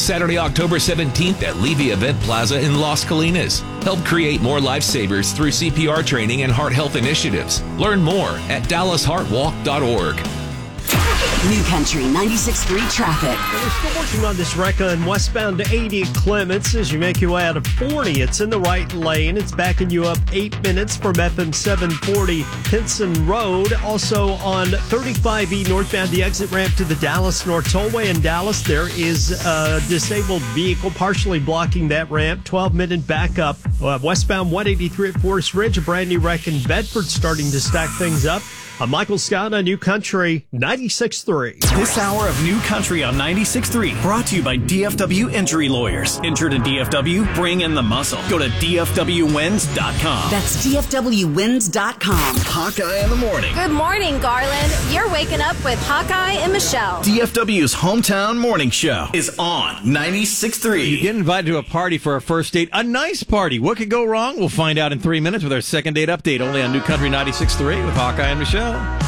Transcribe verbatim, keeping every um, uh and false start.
Saturday, October seventeenth at Levy Event Plaza in Las Colinas. Help create more lifesavers through C P R training and heart health initiatives. Learn more at dallas heart walk dot org. New Country ninety-six point three traffic. Well, we're still working on this wreck on westbound eighty at Clements. As you make your way out of forty, it's in the right lane. It's backing you up eight minutes from F M seven forty Henson Road. Also on thirty-five E northbound, the exit ramp to the Dallas North Tollway in Dallas. There is a disabled vehicle partially blocking that ramp. twelve minute backup. Uh, westbound one eighty-three at Forest Ridge. A brand new wreck in Bedford starting to stack things up. I'm Michael Scott on New Country ninety-six point three. This hour of New Country on ninety-six point three brought to you by D F W Injury Lawyers. Injured in D F W? Bring in the muscle. Go to D F W wins dot com. That's D F W wins dot com. Hawkeye in the morning. Good morning, Garland. You're waking up with Hawkeye and Michelle. D F W's hometown morning show is on ninety-six point three. You get invited to a party for a first date, a nice party. What could go wrong? We'll find out in three minutes with our second date update, only on New Country ninety-six point three with Hawkeye and Michelle.